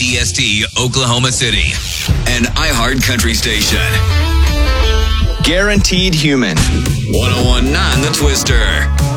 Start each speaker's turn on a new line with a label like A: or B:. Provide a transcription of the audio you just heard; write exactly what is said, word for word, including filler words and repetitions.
A: D S T, Oklahoma City. An iHeart Country station.
B: Guaranteed Human.
A: one oh one point nine The Twister.